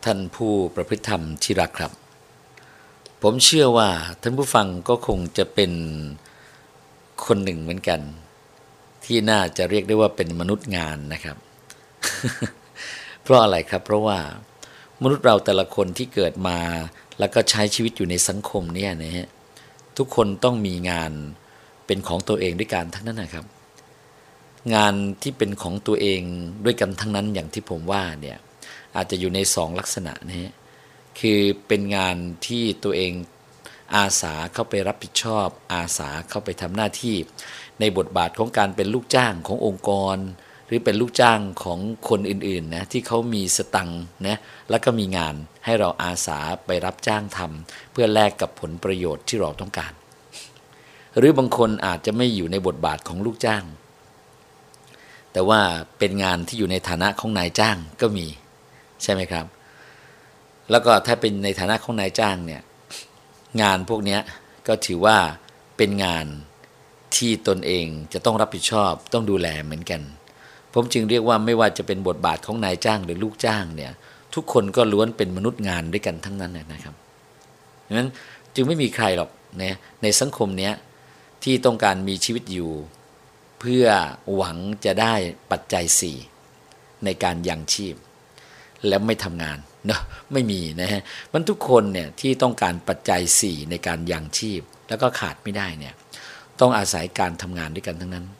ท่านผู้ประพฤติธรรมที่รักครับผมเชื่อว่าท่านผู้ฟังก็คงจะเป็นคนหนึ่งเหมือนกันที่น่าจะเรียกได้ว่าเป็นมนุษย์งานนะครับ เพราะอะไรครับเพราะว่ามนุษย์เราแต่ละคนที่เกิดมาแล้วก็ใช้ชีวิตอยู่ในสังคมเนี่ยนะฮะทุกคนต้องมีงานเป็นของตัวเองด้วยกันทั้งนั้นนะครับงานที่เป็นของตัวเองด้วยกันทั้งนั้นอย่างที่ผมว่าเนี่ยอาจจะอยู่ในสองลักษณะนะฮะคือเป็นงานที่ตัวเองอาสาเข้าไปรับผิดชอบอาสาเข้าไปทำหน้าที่ในบทบาทของการเป็นลูกจ้างขององค์กรหรือเป็นลูกจ้างของคนอื่นๆนะที่เขามีสตังค์นะแล้วก็มีงานให้เราอาสาไปรับจ้างทำเพื่อแลกกับผลประโยชน์ที่เราต้องการหรือบางคนอาจจะไม่อยู่ในบทบาทของลูกจ้างแต่ว่าเป็นงานที่อยู่ในฐานะของนายจ้างก็มีใช่ไหมครับแล้วก็ถ้าเป็นในฐานะของนายจ้างเนี่ยงานพวกนี้ก็ถือว่าเป็นงานที่ตนเองจะต้องรับผิดชอบต้องดูแลเหมือนกันผมจึงเรียกว่าไม่ว่าจะเป็นบทบาทของนายจ้างหรือลูกจ้างเนี่ยทุกคนก็ล้วนเป็นมนุษย์งานด้วยกันทั้งนั้นนะครับดังนั้นจึงไม่มีใครหรอกนะในสังคมนี้ที่ต้องการมีชีวิตอยู่เพื่อหวังจะได้ปัจจัย4ในการยังชีพแล้วไม่ทำงานเนาะไม่มีนะฮะมันทุกคนเนี่ยที่ต้องการปัจจัย4ในการยังชีพแล้วก็ขาดไม่ได้เนี่ยต้องอาศัยการทำงานด้วยกันทั้งนั้น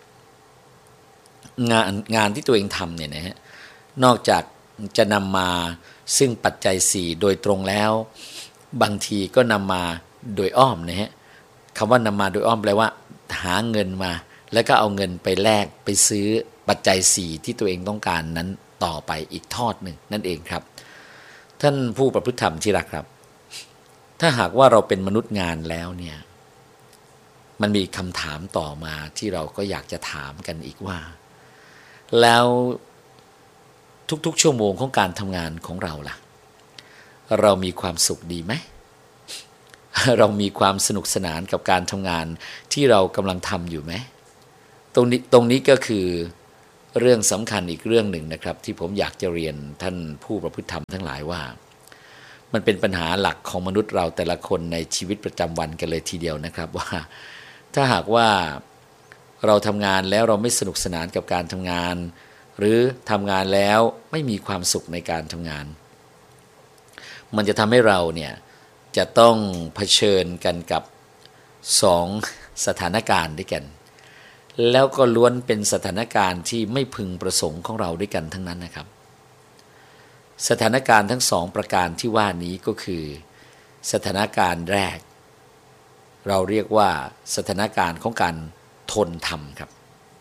งานที่ตัวเองทำเนี่ยนะฮะนอกจากจะนำมาซึ่งปัจจัย4โดยตรงแล้วบางทีก็นำมาโดยอ้อมนะฮะคำว่านำมาโดยอ้อมแปลว่าหาเงินมาแล้วก็เอาเงินไปแลกไปซื้อปัจจัย4ที่ตัวเองต้องการนั้นต่อไปอีกทอดหนึ่งนั่นเองครับท่านผู้ประพฤติธรรมที่รักครับถ้าหากว่าเราเป็นมนุษย์งานแล้วเนี่ยมันมีคำถามต่อมาที่เราก็อยากจะถามกันอีกว่าแล้วทุกๆชั่วโมงของการทำงานของเราล่ะเรามีความสุขดีไหม เรามีความสนุกสนานกับการทำงานที่เรากำลังทำอยู่ไหมตรงนี้ก็คือเรื่องสำคัญอีกเรื่องหนึ่งนะครับที่ผมอยากจะเรียนท่านผู้ประพฤติธรรมทั้งหลายว่ามันเป็นปัญหาหลักของมนุษย์เราแต่ละคนในชีวิตประจำวันกันเลยทีเดียวนะครับว่าถ้าหากว่าเราทำงานแล้วเราไม่สนุกสนานกับการทำงานหรือทำงานแล้วไม่มีความสุขในการทำงานมันจะทำให้เราเนี่ยจะต้องเผชิญกันกับ2สถานการณ์ด้วยกันแล้วก็ล้วนเป็นสถานการณ์ที่ไม่พึงประสงค์ของเราด้วยกันทั้งนั้นนะครับสถานการณ์ทั้ง2ประการที่ว่านี้ก็คือสถานการณ์แรกเราเรียกว่าสถานการณ์ของการทนทำครับ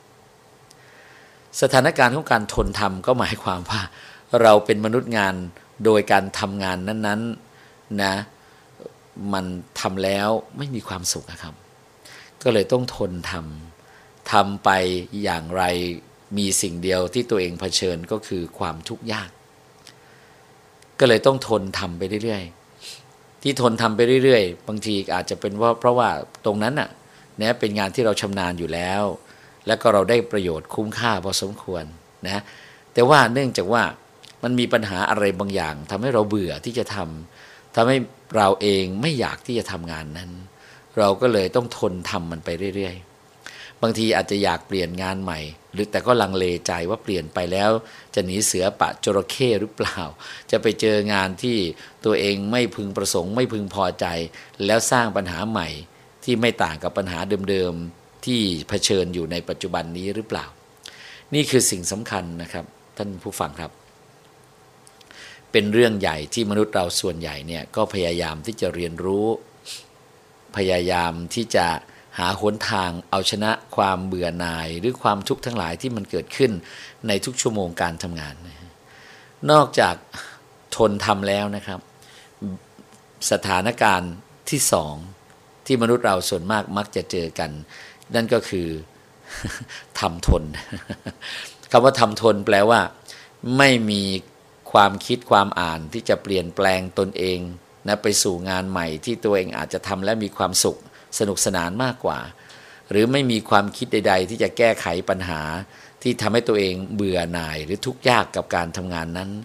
สถานการณ์ของการทนทำก็หมายความว่าเราเป็นมนุษย์งานโดยการทำงานนั้นๆนะมันทำแล้วไม่มีความสุขนะครับก็เลยต้องทนทำไปอย่างไรมีสิ่งเดียวที่ตัวเองเผชิญก็คือความทุกข์ยากก็เลยต้องทนทำไปเรื่อยๆที่ทนทำไปเรื่อยๆบางทีอาจจะเป็นเพราะว่าตรงนั้นน่ะเนี่ยเป็นงานที่เราชำนาญอยู่แล้วแล้วก็เราได้ประโยชน์คุ้มค่าพอสมควรนะแต่ว่าเนื่องจากว่ามันมีปัญหาอะไรบางอย่างทำให้เราเบื่อที่จะทำให้เราเองไม่อยากที่จะทำงานนั้นเราก็เลยต้องทนทำมันไปเรื่อยๆบางทีอาจจะอยากเปลี่ยนงานใหม่หรือแต่ก็ลังเลใจว่าเปลี่ยนไปแล้วจะหนีเสือปะจระเข้หรือเปล่าจะไปเจองานที่ตัวเองไม่พึงประสงค์ไม่พึงพอใจแล้วสร้างปัญหาใหม่ที่ไม่ต่างกับปัญหาเดิมๆที่เผชิญอยู่ในปัจจุบันนี้หรือเปล่านี่คือสิ่งสำคัญนะครับท่านผู้ฟังครับเป็นเรื่องใหญ่ที่มนุษย์เราส่วนใหญ่เนี่ยก็พยายามที่จะเรียนรู้พยายามที่จะหาหนทางเอาชนะความเบื่อหน่ายหรือความทุกข์ทั้งหลายที่มันเกิดขึ้นในทุกชั่วโมงการทำงานนอกจากทนทำแล้วนะครับสถานการณ์ที่2ที่มนุษย์เราส่วนมากมักจะเจอกันนั่นก็คือทำทนคำว่าทำทนแปลว่าไม่มีความคิดความอ่านที่จะเปลี่ยนแปลงตนเองนะไปสู่งานใหม่ที่ตัวเองอาจจะทำและมีความสุขสนุกสนานมากกว่าหรือไม่มีความคิดใดๆที่จะแก้ไขปัญหาที่ทำให้ตัวเองเบื่อหน่ายหรือทุกข์ยากกับการทำงานนั้น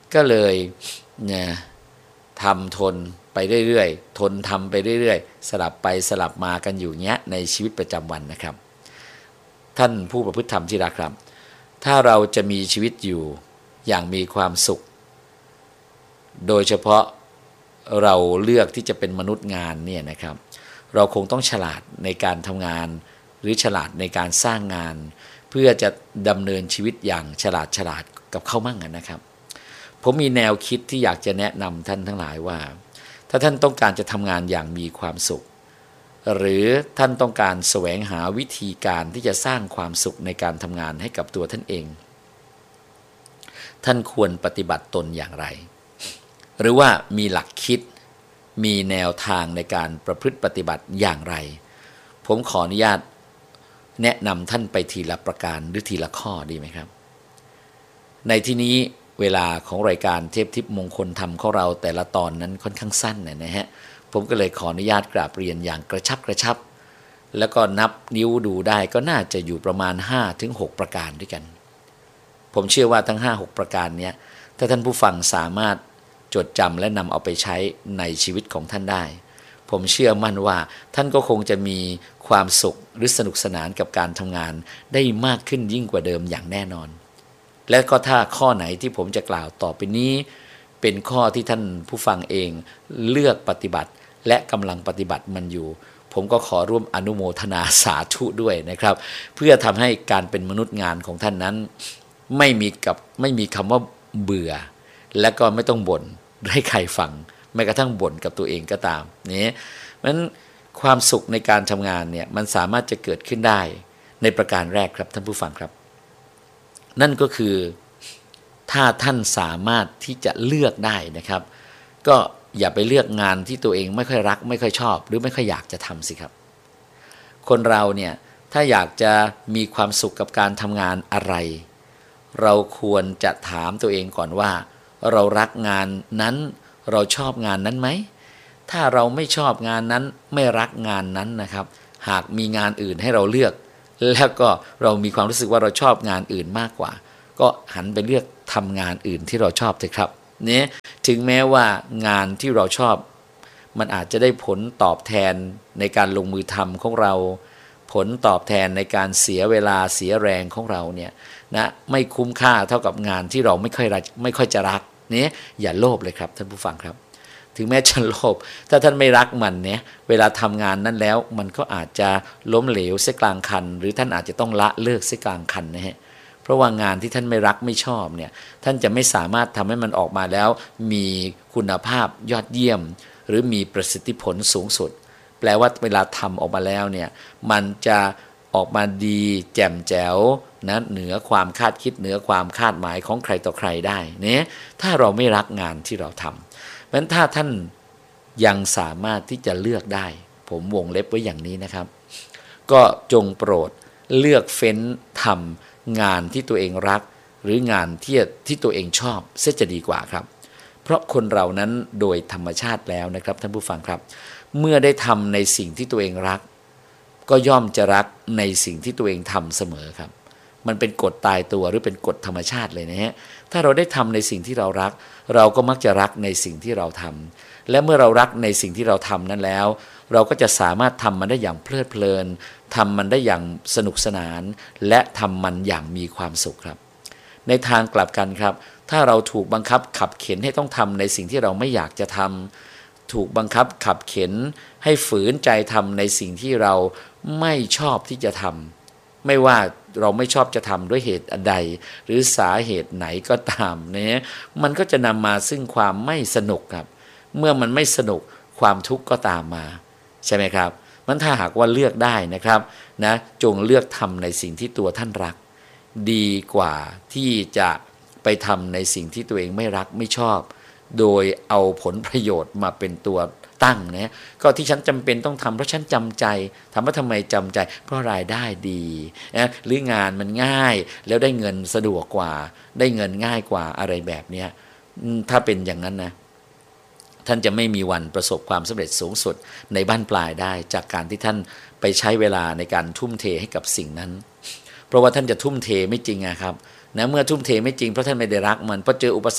ก็เลยเนี่ยทำทนไปเรื่อยๆทนทำไปเรื่อยๆสลับไปสลับมากันอยู่เงี้ยในชีวิตประจำวันนะครับท่านผู้ประพฤติธรรมที่รักครับถ้าเราจะมีชีวิตอยู่อย่างมีความสุขโดยเฉพาะเราเลือกที่จะเป็นมนุษย์งานเนี่ยนะครับเราคงต้องฉลาดในการทำงานหรือฉลาดในการสร้างงานเพื่อจะดำเนินชีวิตอย่างฉลาดกับเขามั่งนะครับผมมีแนวคิดที่อยากจะแนะนำท่านทั้งหลายว่าถ้าท่านต้องการจะทำงานอย่างมีความสุขหรือท่านต้องการแสวงหาวิธีการที่จะสร้างความสุขในการทำงานให้กับตัวท่านเองท่านควรปฏิบัติตนอย่างไรหรือว่ามีหลักคิดมีแนวทางในการประพฤติปฏิบัติอย่างไรผมขออนุญาตแนะนำท่านไปทีละประการหรือทีละข้อดีไหมครับในที่นี้เวลาของรายการเทพทิพย์มงคลธรรมของเราแต่ละตอนนั้นค่อนข้างสั้นนะฮะผมก็เลยขออนุญาตกราบเรียนอย่างกระชับแล้วก็นับนิ้วดูได้ก็น่าจะอยู่ประมาณ 5-6 ประการด้วยกันผมเชื่อว่าทั้ง 5-6 ประการนี้ถ้าท่านผู้ฟังสามารถจดจำและนำเอาไปใช้ในชีวิตของท่านได้ผมเชื่อมั่นว่าท่านก็คงจะมีความสุขหรือสนุกสนานกับการทำงานได้มากขึ้นยิ่งกว่าเดิมอย่างแน่นอนและก็ถ้าข้อไหนที่ผมจะกล่าวต่อไปนี้เป็นข้อที่ท่านผู้ฟังเองเลือกปฏิบัติและกำลังปฏิบัติมันอยู่ผมก็ขอร่วมอนุโมทนาสาธุด้วยนะครับเพื่อทำให้การเป็นมนุษย์งานของท่านนั้นไม่มีคำว่าเบื่อและก็ไม่ต้องบ่นให้ใครฟังแม้กระทั่งบ่นกับตัวเองก็ตามนี่มันความสุขในการทำงานเนี่ยมันสามารถจะเกิดขึ้นได้ในประการแรกครับท่านผู้ฟังครับนั่นก็คือถ้าท่านสามารถที่จะเลือกได้นะครับก็อย่าไปเลือกงานที่ตัวเองไม่ค่อยรักไม่ค่อยชอบหรือไม่ค่อยอยากจะทำสิครับคนเราเนี่ยถ้าอยากจะมีความสุขกับการทำงานอะไรเราควรจะถามตัวเองก่อนว่าเรารักงานนั้นเราชอบงานนั้นไหมถ้าเราไม่ชอบงานนั้นไม่รักงานนั้นนะครับหากมีงานอื่นให้เราเลือกแล้วก็เรามีความรู้สึกว่าเราชอบงานอื่นมากกว่าก็หันไปเลือกทำงานอื่นที่เราชอบเถอะครับเนี่ยถึงแม้ว่างานที่เราชอบมันอาจจะได้ผลตอบแทนในการลงมือทำของเราผลตอบแทนในการเสียเวลาเสียแรงของเราเนี่ยนะไม่คุ้มค่าเท่ากับงานที่เราไม่ค่อยจะรักเนี่ยอย่าโลภเลยครับท่านผู้ฟังครับถึงแม้จะโลภถ้าท่านไม่รักมันเนี่ยเวลาทำงานนั้นแล้วมันก็อาจจะล้มเหลวเสียกลางคันหรือท่านอาจจะต้องละเลิกเสียกลางคันนะฮะเพราะว่างานที่ท่านไม่รักไม่ชอบเนี่ยท่านจะไม่สามารถทำให้มันออกมาแล้วมีคุณภาพยอดเยี่ยมหรือมีประสิทธิผลสูงสุดแปลว่าเวลาทำออกมาแล้วเนี่ยมันจะออกมาดีแจ่มแจ๋วนะเหนือความคาดคิดเหนือความคาดหมายของใครต่อใครได้เนี่ยถ้าเราไม่รักงานที่เราทำเพราะฉะนั้นถ้าท่านยังสามารถที่จะเลือกได้ผมวงเล็บไว้อย่างนี้นะครับก็จงโปรดเลือกเฟ้นทำงานที่ตัวเองรักหรืองานที่ตัวเองชอบเสียจะดีกว่าครับเพราะคนเรานั้นโดยธรรมชาติแล้วนะครับท่านผู้ฟังครับเมื่อได้ทำในสิ่งที่ตัวเองรักก็ย่อมจะรักในสิ่งที่ตัวเองทำเสมอครับมันเป็นกฎตายตัวหรือเป็นกฎธรรมชาติเลยนะฮะถ้าเราได้ทำในสิ่งที่เรารักเราก็มักจะรักในสิ่งที่เราทำและเมื่อเรารักในสิ่งที่เราทำนั้นแล้วเราก็จะสามารถทำมันได้อย่างเพลิดเพลินทำมันได้อย่างสนุกสนานและทำมันอย่างมีความสุขครับในทางกลับกันครับถ้าเราถูกบังคับขับเข็นให้ต้องทำในสิ่งที่เราไม่อยากจะทำถูกบังคับขับเข็นให้ฝืนใจทำในสิ่งที่เราไม่ชอบที่จะทำไม่ว่าเราไม่ชอบจะทำด้วยเหตุใดหรือสาเหตุไหนก็ตามเนี่ยมันก็จะนำมาซึ่งความไม่สนุกครับเมื่อมันไม่สนุกความทุกข์ก็ตามมาใช่ไหมครับมันถ้าหากว่าเลือกได้นะครับนะจงเลือกทำในสิ่งที่ตัวท่านรักดีกว่าที่จะไปทำในสิ่งที่ตัวเองไม่รักไม่ชอบโดยเอาผลประโยชน์มาเป็นตัวตั้งนะก็ที่ฉันจำเป็นต้องทำเพราะฉันจำใจถามว่าทำไมจำใจเพราะรายได้ดีนะหรืองานมันง่ายแล้วได้เงินสะดวกกว่าได้เงินง่ายกว่าอะไรแบบนี้ถ้าเป็นอย่างนั้นนะท่านจะไม่มีวันประสบความสำเร็จสูงสุดในบ้านปลายได้จากการที่ท่านไปใช้เวลาในการทุ่มเทให้กับสิ่งนั้นเพราะว่าท่านจะทุ่มเทไม่จริงครับนะเมื่อทุ่มเทไม่จริงเพราะท่านไม่ได้รักมันพอเจออุปสรรค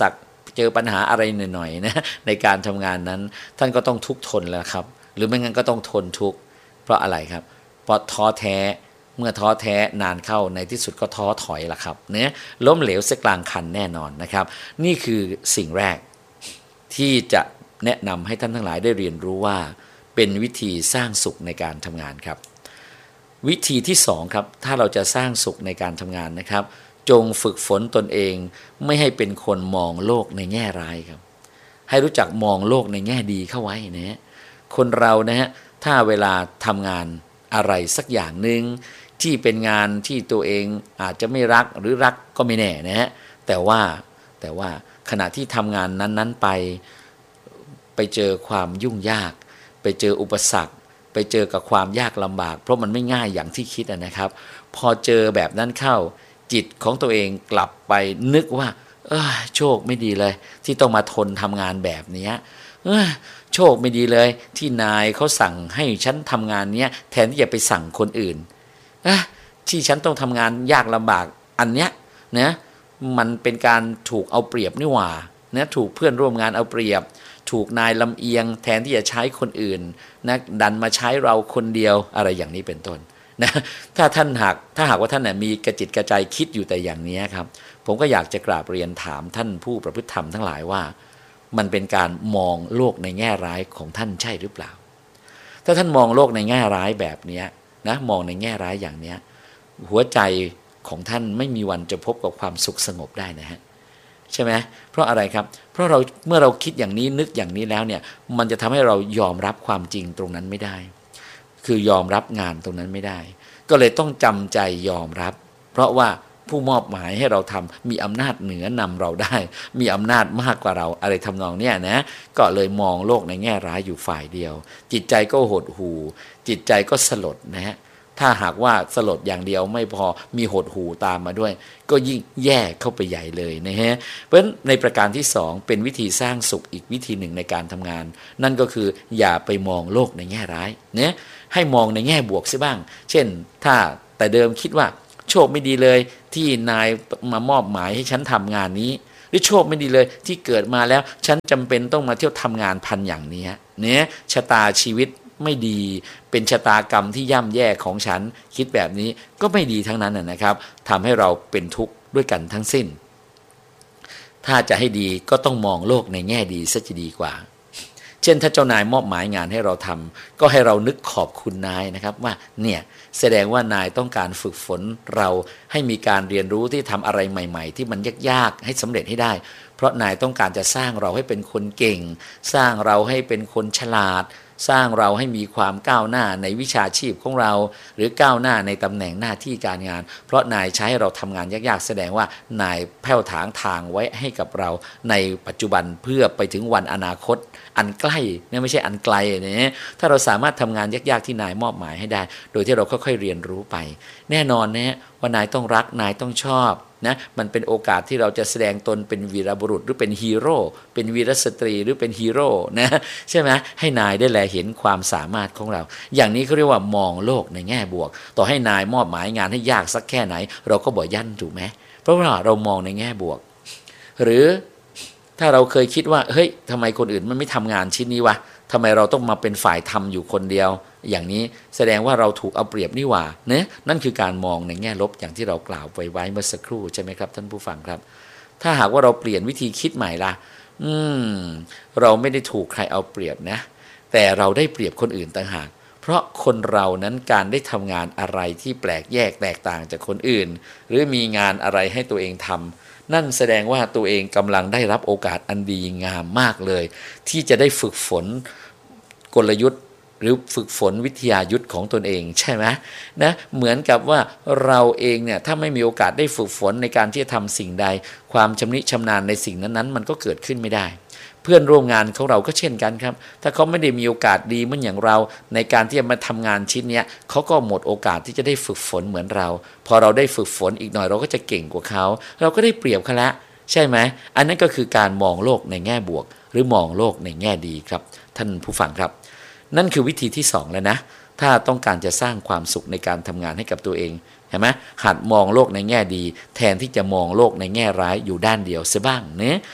เจอปัญหาอะไรหน่อยๆนะในการทำงานนั้นท่านก็ต้องทุกข์ทนแล้วครับหรือไม่งั้นก็ต้องทนทุกข์เพราะอะไรครับเพราะท้อแท้เมื่อท้อแท้นานเข้าในที่สุดก็ท้อถอยล่ะครับเนี่ยล้มเหลวเสียกลางคันแน่นอนนะครับนี่คือสิ่งแรกที่จะแนะนำให้ท่านทั้งหลายได้เรียนรู้ว่าเป็นวิธีสร้างสุขในการทำงานครับวิธีที่สองครับถ้าเราจะสร้างสุขในการทำงานนะครับจงฝึกฝนตนเองไม่ให้เป็นคนมองโลกในแง่ร้ายครับให้รู้จักมองโลกในแง่ดีเข้าไว้นะฮะคนเรานะฮะถ้าเวลาทำงานอะไรสักอย่างหนึ่งที่เป็นงานที่ตัวเองอาจจะไม่รักหรือรักก็ไม่แน่นะฮะแต่ว่าขณะที่ทำงานนั้นๆไปเจอความยุ่งยากไปเจออุปสรรคไปเจอกับความยากลำบากเพราะมันไม่ง่ายอย่างที่คิดนะครับพอเจอแบบนั้นเข้าจิตของตัวเองกลับไปนึกว่าโชคไม่ดีเลยที่ต้องมาทนทำงานแบบนี้โชคไม่ดีเลยที่นายเขาสั่งให้ฉันทำงานเนี้ยแทนที่จะไปสั่งคนอื่นที่ฉันต้องทำงานยากลำบากอันเนี้ยนะมันเป็นการถูกเอาเปรียบนี่หว่านะถูกเพื่อนร่วมงานเอาเปรียบถูกนายลำเอียงแทนที่จะใช้คนอื่นนะดันมาใช้เราคนเดียวอะไรอย่างนี้เป็นต้นนะถ้าหากว่าท่านมีกระจิตกระใจคิดอยู่แต่อย่างนี้ครับผมก็อยากจะกราบเรียนถามท่านผู้ประพฤติธรรมทั้งหลายว่ามันเป็นการมองโลกในแง่ร้ายของท่านใช่หรือเปล่าถ้าท่านมองโลกในแง่ร้ายแบบนี้นะมองในแง่ร้ายอย่างนี้หัวใจของท่านไม่มีวันจะพบกับความสุขสงบได้นะฮะใช่ไหมเพราะอะไรครับเพราะเมื่อเราคิดอย่างนี้นึกอย่างนี้แล้วเนี่ยมันจะทำให้เรายอมรับความจริงตรงนั้นไม่ได้คือยอมรับงานตรงนั้นไม่ได้ก็เลยต้องจำใจยอมรับเพราะว่าผู้มอบหมายให้เราทำมีอำนาจเหนือนำเราได้มีอำนาจมากกว่าเราอะไรทำนองเนี้ยนะก็เลยมองโลกในแง่ร้ายอยู่ฝ่ายเดียวจิตใจก็หดหู่จิตใจก็สลดนะฮะถ้าหากว่าสลดอย่างเดียวไม่พอมีหดหู่ตามมาด้วยก็ยิ่งแย่เข้าไปใหญ่เลยนะฮะเพราะฉะนั้นในประการที่สองเป็นวิธีสร้างสุขอีกวิธีหนึ่งในการทำงานนั่นก็คืออย่าไปมองโลกในแง่ร้ายเนี่ยให้มองในแง่บวกซิบ้างเช่นถ้าแต่เดิมคิดว่าโชคไม่ดีเลยที่นายมามอบหมายให้ฉันทำงานนี้หรือโชคไม่ดีเลยที่เกิดมาแล้วฉันจำเป็นต้องมาเที่ยวทำงานพันอย่างนี้เนี่ยชะตาชีวิตไม่ดีเป็นชะตากรรมที่ย่ำแย่ของฉันคิดแบบนี้ก็ไม่ดีทั้งนั้นนะครับทำให้เราเป็นทุกข์ด้วยกันทั้งสิ้นถ้าจะให้ดีก็ต้องมองโลกในแง่ดีซะจะดีกว่าเช่นถ้าเจ้านายมอบหมายงานให้เราทำก็ให้เรานึกขอบคุณนายนะครับว่าเนี่ยแสดงว่านายต้องการฝึกฝนเราให้มีการเรียนรู้ที่ทำอะไรใหม่ๆที่มันยากๆให้สำเร็จให้ได้เพราะนายต้องการจะสร้างเราให้เป็นคนเก่งสร้างเราให้เป็นคนฉลาดสร้างเราให้มีความก้าวหน้าในวิชาชีพของเราหรือก้าวหน้าในตำแหน่งหน้าที่การงานเพราะนายใช้ให้เราทำงานยากๆแสดงว่านายแผ้วถางทางไว้ให้กับเราในปัจจุบันเพื่อไปถึงวันอนาคตอันใกล้เนี่ยไม่ใช่อันไกลเนี่ยถ้าเราสามารถทำงานยากๆที่นายมอบหมายให้ได้โดยที่เราค่อยๆเรียนรู้ไปแน่นอนนะว่านายต้องรักนายต้องชอบนะมันเป็นโอกาสที่เราจะแสดงตนเป็นวีรบุรุษหรือเป็นฮีโร่เป็นวีรสตรีหรือเป็นฮีโร่นะใช่ไหมให้นายได้แลเห็นความสามารถของเราอย่างนี้เขาเรียกว่ามองโลกในแง่บวกต่อให้นายมอบหมายงานให้ยากสักแค่ไหนเราก็บ่ยั่นถูกไหมเพราะว่าเรามองในแง่บวกหรือถ้าเราเคยคิดว่าเฮ้ยทำไมคนอื่นมันไม่ทำงานชิ้นนี้วะทำไมเราต้องมาเป็นฝ่ายทำอยู่คนเดียวอย่างนี้แสดงว่าเราถูกเอาเปรียบนี่หว่าเนี่ยนั่นคือการมองในแง่ลบอย่างที่เรากล่าวไว้เมื่อสักครู่ใช่ไหมครับท่านผู้ฟังครับถ้าหากว่าเราเปลี่ยนวิธีคิดใหม่ล่ะเราไม่ได้ถูกใครเอาเปรียบนะแต่เราได้เปรียบคนอื่นต่างหากเพราะคนเรานั้นการได้ทำงานอะไรที่แปลกแยกแตกต่างจากคนอื่นหรือมีงานอะไรให้ตัวเองทำนั่นแสดงว่าตัวเองกำลังได้รับโอกาสอันดีงามมากเลยที่จะได้ฝึกฝนกลยุทธ์หรือฝึกฝนวิทยายุทธของตนเองใช่ไหมนะเหมือนกับว่าเราเองเนี่ยถ้าไม่มีโอกาสได้ฝึกฝนในการที่จะทำสิ่งใดความชำนิชำนาญในสิ่งนั้นๆมันก็เกิดขึ้นไม่ได้เพื่อนร่วมงานของเราก็เช่นกันครับถ้าเขาไม่ได้มีโอกาสดีเหมือนอย่างเราในการที่จะมาทำงานชิ้นนี้เขาก็หมดโอกาสที่จะได้ฝึกฝนเหมือนเราพอเราได้ฝึกฝนอีกหน่อยเราก็จะเก่งกว่าเขาเราก็ได้เปรียบเขาละใช่ไหมอันนั้นก็คือการมองโลกในแง่บวกหรือมองโลกในแง่ดีครับท่านผู้ฟังครับนั่นคือวิธีที่สองแล้วนะถ้าต้องการจะสร้างความสุขในการทำงานให้กับตัวเองเห็นไหมหัดมองโลกในแง่ดีแทนที่จะมองโลกในแง่ร้ายอยู่ด้านเดียวเสียบ้างเนี่ย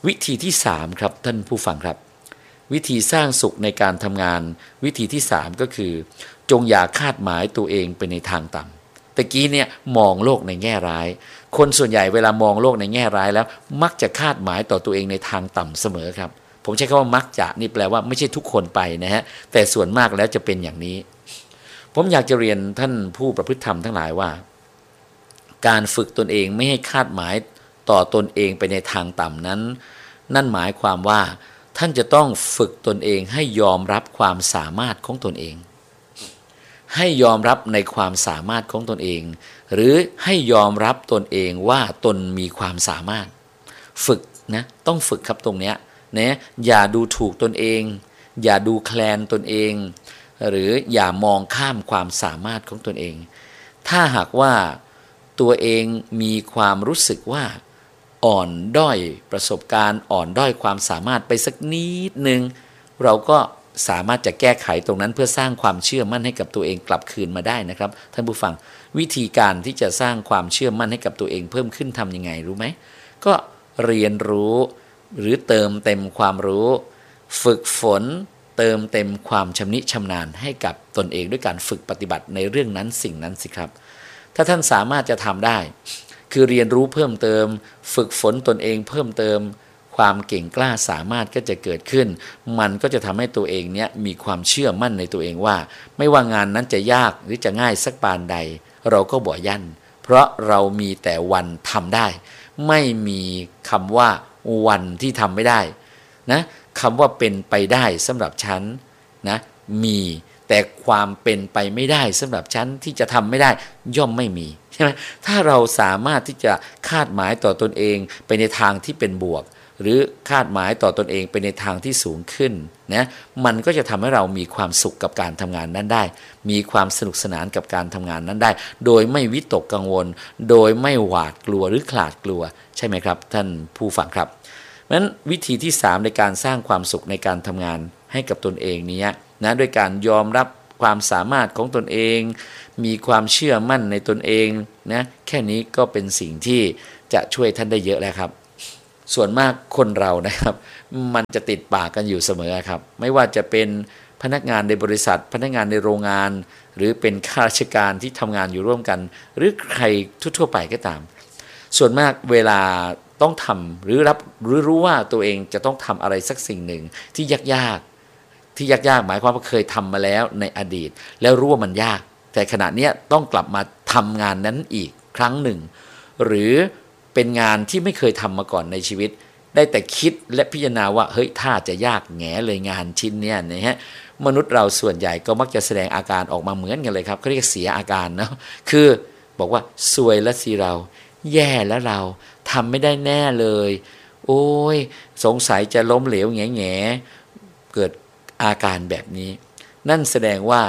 วิธีที่3ครับท่านผู้ฟังครับวิธีสร้างสุขในการทำงานวิธีที่3ก็คือจงอย่าคาดหมายตัวเองไปในทางต่ำตะกี้เนี่ยมองโลกในแง่ร้ายคนส่วนใหญ่เวลามองโลกในแง่ร้ายแล้วมักจะคาดหมายต่อตัวเองในทางต่ำเสมอครับผมใช้คำว่ามักจะนี่แปลว่าไม่ใช่ทุกคนไปนะฮะแต่ส่วนมากแล้วจะเป็นอย่างนี้ผมอยากจะเรียนท่านผู้ประพฤติธรรมทั้งหลายว่าการฝึกตนเองไม่ให้คาดหมายต่อตนเองไปในทางต่ำนั้นนั่นหมายความว่าท่านจะต้องฝึกตนเองให้ยอมรับความสามารถของตนเองให้ยอมรับในความสามารถของตนเองหรือให้ยอมรับตนเองว่าตนมีความสามารถฝึกนะต้องฝึกครับตรงเนี้ยนะอย่าดูถูกตนเองอย่าดูแคลนตนเองหรืออย่ามองข้ามความสามารถของตนเองถ้าหากว่าตัวเองมีความรู้สึกว่าอ่อนด้อยประสบการณ์อ่อนด้อยความสามารถไปสักนิดนึงเราก็สามารถจะแก้ไขตรงนั้นเพื่อสร้างความเชื่อมั่นให้กับตัวเองกลับคืนมาได้นะครับท่านผู้ฟังวิธีการที่จะสร้างความเชื่อมั่นให้กับตัวเองเพิ่มขึ้นทำยังไงรู้ไหมก็เรียนรู้หรือเติมเต็มความรู้ฝึกฝนเติมเต็มความชำนิชำนาญให้กับตนเองด้วยการฝึกปฏิบัติในเรื่องนั้นสิ่งนั้นสิครับถ้าท่านสามารถจะทำได้คือเรียนรู้เพิ่มเติมฝึกฝนตนเองเพิ่มเติมความเก่งกล้าสามารถก็จะเกิดขึ้นมันก็จะทำให้ตัวเองเนี้ยมีความเชื่อมั่นในตัวเองว่าไม่ว่างานนั้นจะยากหรือจะง่ายสักปานใดเราก็บ่ยั่นเพราะเรามีแต่วันทำได้ไม่มีคำว่าวันที่ทำไม่ได้นะคำว่าเป็นไปได้สำหรับฉันนะมีแต่ความเป็นไปไม่ได้สำหรับฉันที่จะทำไม่ได้ย่อมไม่มีใช่ไหมถ้าเราสามารถที่จะคาดหมายต่อตนเองไปในทางที่เป็นบวกหรือคาดหมายต่อตนเองไปในทางที่สูงขึ้นนะมันก็จะทำให้เรามีความสุขกับการทำงานนั้นได้มีความสนุกสนานกับการทำงานนั้นได้โดยไม่วิตกกังวลโดยไม่หวาดกลัวหรือขลาดกลัวใช่ไหมครับท่านผู้ฟังครับเพราะฉะนั้นวิธีที่3ในการสร้างความสุขในการทำงานให้กับตนเองนี้นะด้วยการยอมรับความสามารถของตนเองมีความเชื่อมั่นในตนเองนะแค่นี้ก็เป็นสิ่งที่จะช่วยท่านได้เยอะแล้วครับส่วนมากคนเรานะครับมันจะติดปากกันอยู่เสมอครับไม่ว่าจะเป็นพนักงานในบริษัทพนักงานในโรงงานหรือเป็นข้าราชการที่ทำงานอยู่ร่วมกันหรือใครทั่วไปก็ตามส่วนมากเวลาต้องทำหรือรู้ว่าตัวเองจะต้องทำอะไรสักสิ่งหนึ่งที่ยากหมายความว่าเคยทำมาแล้วในอดีตแล้วรู้ว่ามันยากแต่ขณะนี้ต้องกลับมาทำงานนั้นอีกครั้งหนึ่งหรือเป็นงานที่ไม่เคยทำมาก่อนในชีวิตได้แต่คิดและพิจารณาว่าเฮ้ยถ้าจะยากแง่เลยงานชิ้นเนี้ยนะฮะมนุษย์เราส่วนใหญ่ก็มักจะแสดงอาการออกมาเหมือนกันเลยครับเขาเรียกเสียอาการเนาะคือบอกว่าซวยแล้วสิเราแย่แล้วเราทำไม่ได้แน่เลยโอ้ยสงสัยจะล้มเหลวแง่เกิดอาการแบบนี้นั่นแสดงว่า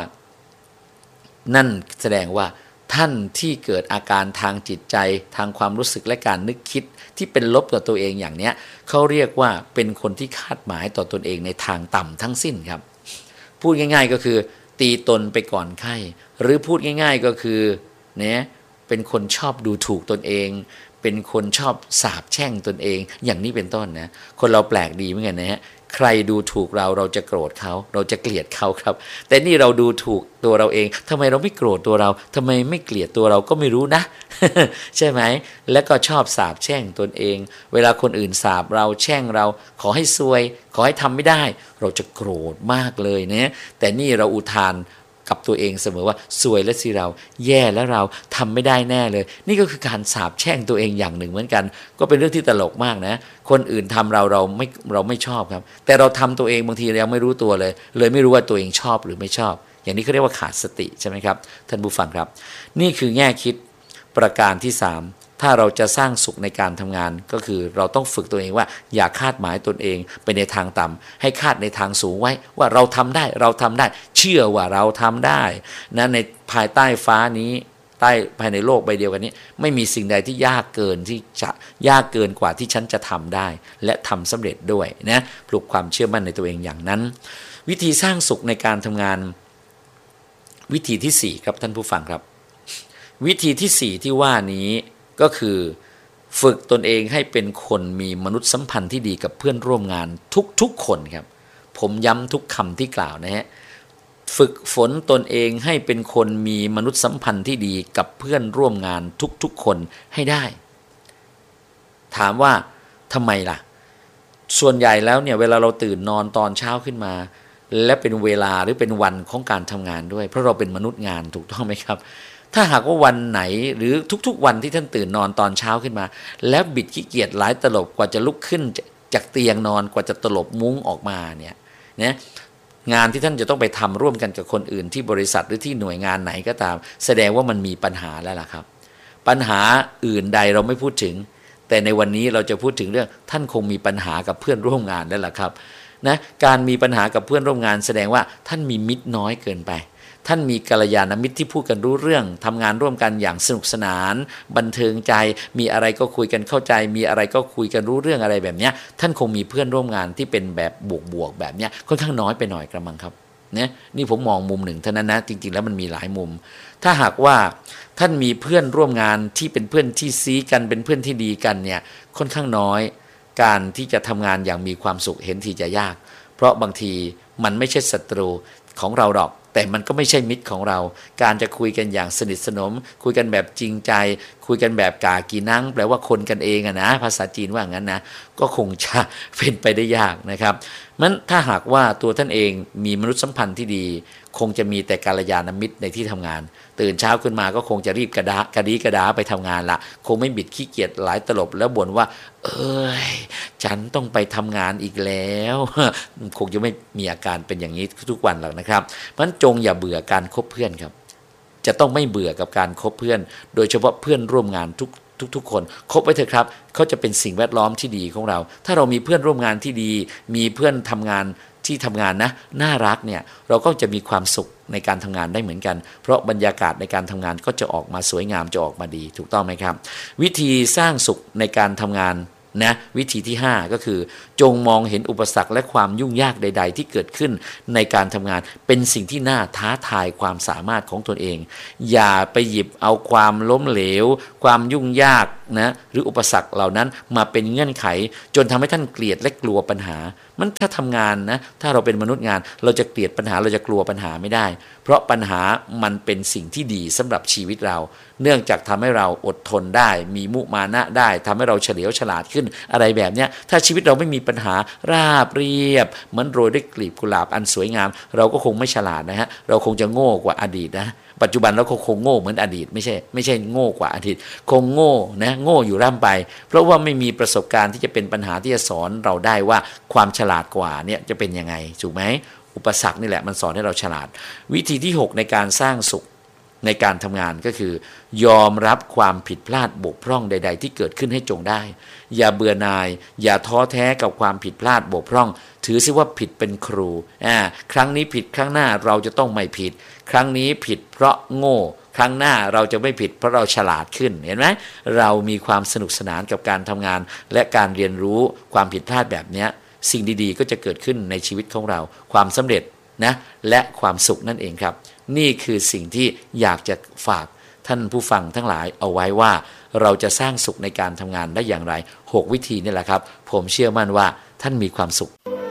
ท่านที่เกิดอาการทางจิตใจทางความรู้สึกและการนึกคิดที่เป็นลบต่อตัวเองอย่างเนี้ยเขาเรียกว่าเป็นคนที่คาดหมายต่อตนเองในทางต่ำทั้งสิ้นครับพูดง่ายๆก็คือตีตนไปก่อนไข้หรือพูดง่ายๆก็คือเนี่ยเป็นคนชอบดูถูกตนเองเป็นคนชอบสาปแช่งตนเองอย่างนี้เป็นต้นนะคนเราแปลกดีเหมือนกันนะฮะใครดูถูกเราจะโกรธเขาเราจะเกลียดเขาครับแต่นี่เราดูถูกตัวเราเองทำไมเราไม่โกรธตัวเราทำไมไม่เกลียดตัวเราก็ไม่รู้นะ ใช่ไหมแล้วก็ชอบสาปแช่งตนเองเวลาคนอื่นสาปเราแช่งเราขอให้ซวยขอให้ทำไม่ได้เราจะโกรธมากเลยเนี่ยแต่นี่เราอุทานกับตัวเองเสมอว่าซวยแล้วสิเราแย่แล้วเราทำไม่ได้แน่เลยนี่ก็คือการสาปแช่งตัวเองอย่างหนึ่งเหมือนกันก็เป็นเรื่องที่ตลกมากนะคนอื่นทำเราไม่ชอบครับแต่เราทำตัวเองบางทีเราไม่รู้ตัวเลยไม่รู้ว่าตัวเองชอบหรือไม่ชอบอย่างนี้เขาเรียกว่าขาดสติใช่ไหมครับท่านผู้ฟังครับนี่คือแง่คิดประการที่3ถ้าเราจะสร้างสุขในการทำงานก็คือเราต้องฝึกตัวเองว่าอย่าคาดหมายตนเองไปในทางต่ำให้คาดในทางสูงไว้ว่าเราทำได้เชื่อว่าเราทำได้นะในภายใต้ฟ้านี้ภายในโลกใบเดียวกันนี้ไม่มีสิ่งใดที่ยากเกินกว่าที่ฉันจะทำได้และทำสำเร็จด้วยนะปลุกความเชื่อมั่นในตัวเองอย่างนั้นวิธีสร้างสุขในการทำงานวิธีที่4ครับท่านผู้ฟังครับวิธีที่4ที่ว่านี้ก็คือฝึกตนเองให้เป็นคนมีมนุษยสัมพันธ์ที่ดีกับเพื่อนร่วมงานทุกๆคนครับผมย้ำทุกคำที่กล่าวนะฮะฝึกฝนตนเองให้เป็นคนมีมนุษยสัมพันธ์ที่ดีกับเพื่อนร่วมงานทุกๆคนให้ได้ถามว่าทำไมล่ะส่วนใหญ่แล้วเนี่ยเวลาเราตื่นนอนตอนเช้าขึ้นมาและเป็นเวลาหรือเป็นวันของการทำงานด้วยเพราะเราเป็นมนุษย์งานถูกต้องไหมครับถ้าหากว่าวันไหนหรือทุกๆวันที่ท่านตื่นนอนตอนเช้าขึ้นมาแล้วบิดขี้เกียจหลายตลบกว่าจะลุกขึ้นจากเตียงนอนกว่าจะตลบมุ้งออกมาเนี่ยงานที่ท่านจะต้องไปทำร่วมกันกับคนอื่นที่บริษัทหรือที่หน่วยงานไหนก็ตามแสดงว่ามันมีปัญหาแล้วล่ะครับปัญหาอื่นใดเราไม่พูดถึงแต่ในวันนี้เราจะพูดถึงเรื่องท่านคงมีปัญหากับเพื่อนร่วมงานแล้วล่ะครับการมีปัญหากับเพื่อนร่วมงานแสดงว่าท่านมีมิตรน้อยเกินไปท่านมีกัลยาณมิตรที่พูดกันรู้เรื่องทำงานร่วมกันอย่างสนุกสนานบันเทิงใจมีอะไรก็คุยกันเข้าใจมีอะไรก็คุยกันรู้เรื่องอะไรแบบนี้ท่านคงมีเพื่อนร่วมงานที่เป็นแบบบวกแบบนี้ค่อนข้างน้อยไปหน่อยกระมังครับนี่ผมมองมุมหนึ่งเท่านั้นนะจริงๆแล้วมันมีหลายมุมถ้าหากว่าท่านมีเพื่อนร่วมงานที่เป็นเพื่อนที่ซี้กันเป็นเพื่อนที่ดีกันเนี่ยค่อนข้างน้อยการที่จะทำงานอย่างมีความสุขเห็นทีจะยากเพราะบางทีมันไม่ใช่ศัตรูของเราหรอกแต่มันก็ไม่ใช่มิตรของเราการจะคุยกันอย่างสนิทสนมคุยกันแบบจริงใจคุยกันแบบกากีนังแปลว่าคนกันเองนะภาษาจีนว่างั้นนะก็คงจะเป็นไปได้ยากนะครับมันถ้าหากว่าตัวท่านเองมีมนุษยสัมพันธ์ที่ดีคงจะมีแต่กัลยาณมิตรในที่ทำงานตื่นเช้าขึ้นมาก็คงจะรีบกระดาไปทำงานละคงไม่บิดขี้เกียจหลายตลบแล้วบ่นว่าฉันต้องไปทำงานอีกแล้วคงจะไม่มีอาการเป็นอย่างนี้ทุกวันหรอกนะครับเพราะฉะนั้นจงอย่าเบื่อการคบเพื่อนครับจะต้องไม่เบื่อกับการคบเพื่อนโดยเฉพาะเพื่อนร่วมงานทุกคนคบไว้เถอะครับเขาจะเป็นสิ่งแวดล้อมที่ดีของเราถ้าเรามีเพื่อนร่วมงานที่ดีมีเพื่อนทำงานที่ทำงานน่ารักเนี่ยเราก็จะมีความสุขในการทำงานได้เหมือนกันเพราะบรรยากาศในการทำงานก็จะออกมาสวยงามจะออกมาดีถูกต้องไหมครับวิธีสร้างสุขในการทำงานวิธีที่5ก็คือจงมองเห็นอุปสรรคและความยุ่งยากใดๆที่เกิดขึ้นในการทำงานเป็นสิ่งที่น่าท้าทายความสามารถของตนเองอย่าไปหยิบเอาความล้มเหลวความยุ่งยากหรืออุปสรรคเหล่านั้นมาเป็นเงื่อนไขจนทำให้ท่านเกลียดและกลัวปัญหามันถ้าทำงานถ้าเราเป็นมนุษย์งานเราจะเกลียดปัญหาเราจะกลัวปัญหาไม่ได้เพราะปัญหามันเป็นสิ่งที่ดีสำหรับชีวิตเราเนื่องจากทำให้เราอดทนได้มีมุมานะได้ทำให้เราเฉลียวฉลาดขึ้นอะไรแบบนี้ถ้าชีวิตเราไม่มีปัญหาราบเรียบเหมือนโรยด้วยกลีบกุหลาบอันสวยงามเราก็คงไม่ฉลาดเราคงจะโง่กว่าอดีตปัจจุบันเราคงโง่เหมือนอดีตไม่ใช่โง่กว่าอดีตคงโง่โง่อยู่ร่ำไปเพราะว่าไม่มีประสบการณ์ที่จะเป็นปัญหาที่จะสอนเราได้ว่าความฉลาดกว่าเนี่ยจะเป็นยังไงถูกไหมอุปสรรคนี่แหละมันสอนให้เราฉลาดวิธีที่6ในการสร้างสุขในการทำงานก็คือยอมรับความผิดพลาดบกพร่องใดๆที่เกิดขึ้นให้จงได้อย่าเบื่อหน่ายอย่าท้อแท้กับความผิดพลาดบกพร่องถือซิว่าผิดเป็นครูครั้งนี้ผิดครั้งหน้าเราจะต้องไม่ผิดครั้งนี้ผิดเพราะโง่ครั้งหน้าเราจะไม่ผิดเพราะเราฉลาดขึ้นเห็นไหมเรามีความสนุกสนานกับการทำงานและการเรียนรู้ความผิดพลาดแบบนี้สิ่งดีๆก็จะเกิดขึ้นในชีวิตของเราความสำเร็จและความสุขนั่นเองครับนี่คือสิ่งที่อยากจะฝากท่านผู้ฟังทั้งหลายเอาไว้ว่าเราจะสร้างสุขในการทำงานได้อย่างไร6วิธีนี่แหละครับผมเชื่อมั่นว่าท่านมีความสุข